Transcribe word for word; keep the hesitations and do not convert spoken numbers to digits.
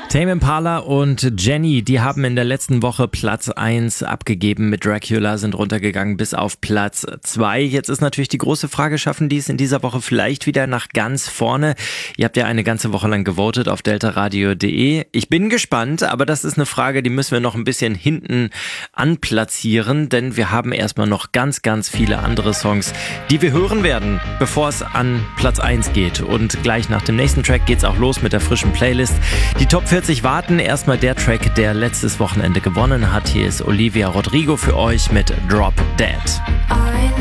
Tame Impala und Jenny, die haben in der letzten Woche Platz eins abgegeben mit Dracula, sind runtergegangen bis auf Platz zwei. Jetzt ist natürlich die große Frage, schaffen die es in dieser Woche vielleicht wieder nach ganz vorne? Ihr habt ja eine ganze Woche lang gewotet auf delta radio punkt de. Ich bin gespannt, aber das ist eine Frage, die müssen wir noch ein bisschen hinten anplatzieren, denn wir haben erstmal noch ganz, ganz viele andere Songs, die wir hören werden, bevor es an Platz eins geht. Und gleich nach dem nächsten Track geht's auch los mit der frischen Playlist. Die Top vierzig warten. Erstmal der Track, der letztes Wochenende gewonnen hat. Hier ist Olivia Rodrigo für euch mit Drop Dead.